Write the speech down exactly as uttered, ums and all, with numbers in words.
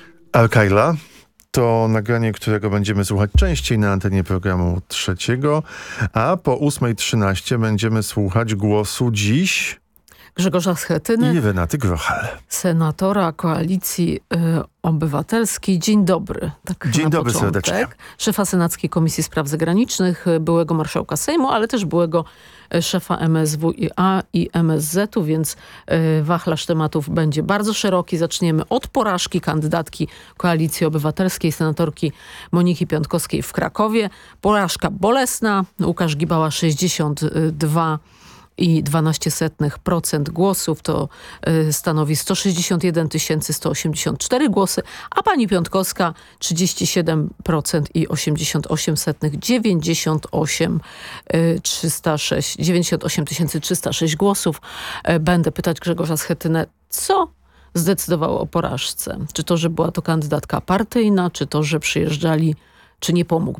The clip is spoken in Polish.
Al-Kaila to nagranie, którego będziemy słuchać częściej na antenie programu trzeciego, a po ósmej trzynaście będziemy słuchać głosu dziś Grzegorza Schetyny i Renaty Grochal, senatora Koalicji y, Obywatelskiej. Dzień dobry. Tak Dzień na dobry początek. serdecznie. Szefa Senackiej Komisji Spraw Zagranicznych, byłego marszałka Sejmu, ale też byłego szefa M S W i A i M S Z u, więc y, wachlarz tematów będzie bardzo szeroki. Zaczniemy od porażki kandydatki Koalicji Obywatelskiej, senatorki Moniki Piątkowskiej w Krakowie. Porażka bolesna. Łukasz Gibała sześćdziesiąt dwa i dwanaście setnych procent głosów, to y, stanowi sto sześćdziesiąt jeden tysięcy sto osiemdziesiąt cztery głosy, a pani Piątkowska trzydzieści siedem procent i osiemdziesiąt osiem setnych, dziewięćdziesiąt osiem tysięcy trzysta sześć głosów. Y, będę pytać Grzegorza Schetynę, co zdecydowało o porażce? Czy to, że była to kandydatka partyjna, czy to, że przyjeżdżali, czy nie pomógł